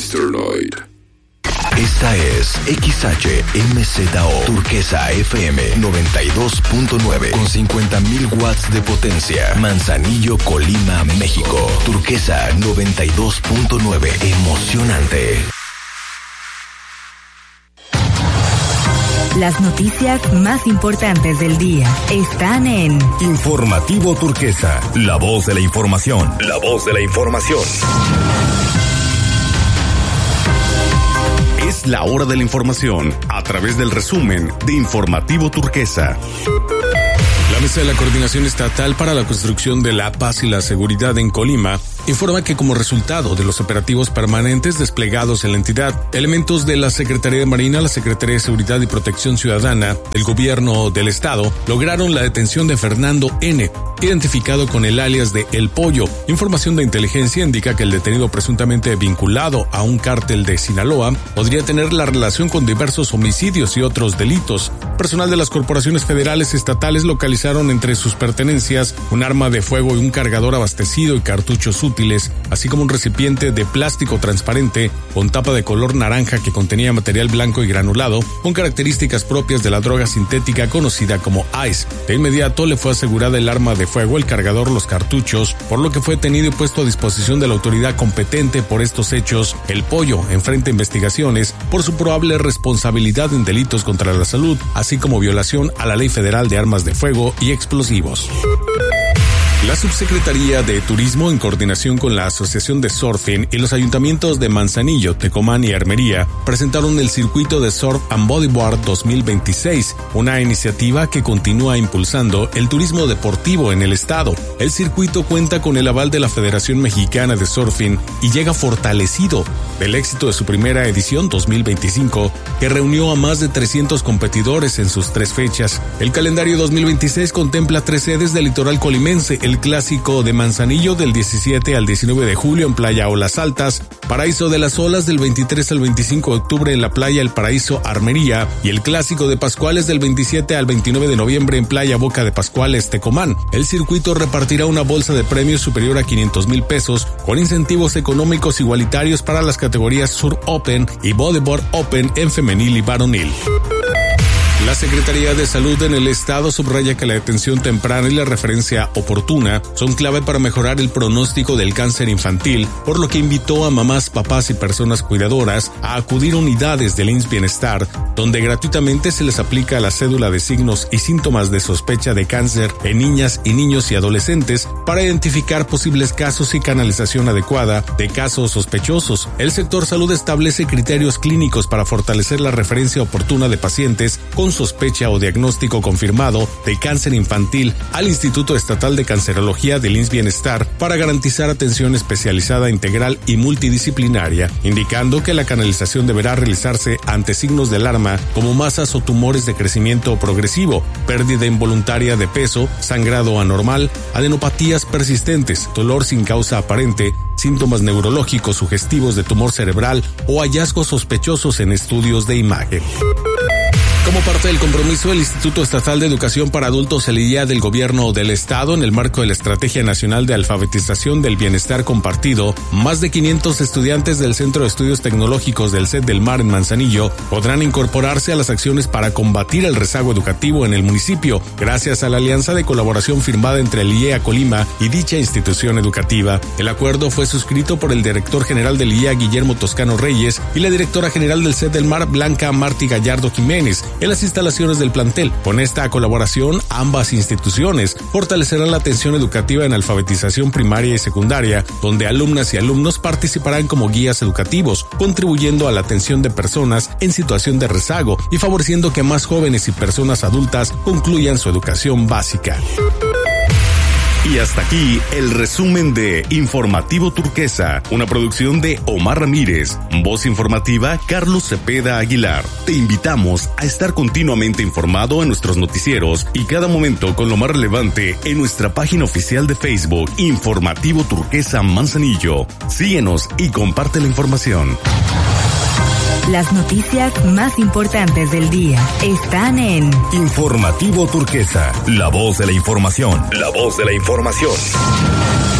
Mr. Lloyd. Esta es XHMZO Turquesa FM 92.9 con 50,000 watts de potencia. Manzanillo, Colima, México. Turquesa 92.9. Emocionante. Las noticias más importantes del día están en Informativo Turquesa, la voz de la información. La voz de la información. Es la hora de la información a través del resumen de Informativo Turquesa. La Mesa de la Coordinación Estatal para la Construcción de la Paz y la Seguridad en Colima informa que como resultado de los operativos permanentes desplegados en la entidad, elementos de la Secretaría de Marina, la Secretaría de Seguridad y Protección Ciudadana del Gobierno del Estado lograron la detención de Fernando N., identificado con el alias de El Pollo. Información de inteligencia indica que el detenido presuntamente vinculado a un cártel de Sinaloa podría tener la relación con diversos homicidios y otros delitos. Personal de las corporaciones federales y estatales localizaron entre sus pertenencias un arma de fuego y un cargador abastecido y cartuchos útiles, así como un recipiente de plástico transparente con tapa de color naranja que contenía material blanco y granulado con características propias de la droga sintética conocida como ice. De inmediato le fue asegurada el arma de fuego, el cargador, los cartuchos, por lo que fue detenido y puesto a disposición de la autoridad competente por estos hechos. El Pollo enfrenta investigaciones por su probable responsabilidad en delitos contra la salud, así como violación a la Ley Federal de Armas de Fuego y Explosivos. La Subsecretaría de Turismo, en coordinación con la Asociación de Surfing y los ayuntamientos de Manzanillo, Tecomán y Armería, presentaron el Circuito de Surf and Bodyboard 2026, una iniciativa que continúa impulsando el turismo deportivo en el estado. El circuito cuenta con el aval de la Federación Mexicana de Surfing y llega fortalecido del éxito de su primera edición 2025, que reunió a más de 300 competidores en sus 3 fechas. El calendario 2026 contempla 3 sedes del litoral colimense: el Clásico de Manzanillo del 17 al 19 de julio en Playa Olas Altas, Paraíso de las Olas del 23 al 25 de octubre en la Playa El Paraíso Armería y el Clásico de Pascuales del 27 al 29 de noviembre en Playa Boca de Pascuales Tecomán. El circuito repartirá una bolsa de premios superior a 500,000 pesos con incentivos económicos igualitarios para las categorías Surf Open y Bodyboard Open en femenil y varonil. La Secretaría de Salud en el Estado subraya que la detención temprana y la referencia oportuna son clave para mejorar el pronóstico del cáncer infantil, por lo que invitó a mamás, papás y personas cuidadoras a acudir a unidades del IMSS Bienestar, donde gratuitamente se les aplica la cédula de signos y síntomas de sospecha de cáncer en niñas y niños y adolescentes para identificar posibles casos y canalización adecuada de casos sospechosos. El sector salud establece criterios clínicos para fortalecer la referencia oportuna de pacientes con sospecha o diagnóstico confirmado de cáncer infantil al Instituto Estatal de Cancerología del IMSS Bienestar para garantizar atención especializada, integral y multidisciplinaria, indicando que la canalización deberá realizarse ante signos de alarma como masas o tumores de crecimiento progresivo, pérdida involuntaria de peso, sangrado anormal, adenopatías persistentes, dolor sin causa aparente, síntomas neurológicos sugestivos de tumor cerebral o hallazgos sospechosos en estudios de imagen. Como parte del compromiso del Instituto Estatal de Educación para Adultos, el IA del Gobierno del Estado, en el marco de la Estrategia Nacional de Alfabetización del Bienestar Compartido, más de 500 estudiantes del Centro de Estudios Tecnológicos del CET del Mar en Manzanillo podrán incorporarse a las acciones para combatir el rezago educativo en el municipio, gracias a la alianza de colaboración firmada entre el IEA Colima y dicha institución educativa. El acuerdo fue suscrito por el director general del IEA, Guillermo Toscano Reyes, y la directora general del CET del Mar, Blanca Martí Gallardo Jiménez, en las instalaciones del plantel. Con esta colaboración, ambas instituciones fortalecerán la atención educativa en alfabetización primaria y secundaria, donde alumnas y alumnos participarán como guías educativos, contribuyendo a la atención de personas en situación de rezago y favoreciendo que más jóvenes y personas adultas concluyan su educación básica. Y hasta aquí el resumen de Informativo Turquesa, una producción de Omar Ramírez, voz informativa Carlos Cepeda Aguilar. Te invitamos a estar continuamente informado en nuestros noticieros y cada momento con lo más relevante en nuestra página oficial de Facebook, Informativo Turquesa Manzanillo. Síguenos y comparte la información. Las noticias más importantes del día están en Informativo Turquesa, la voz de la información. La voz de la información.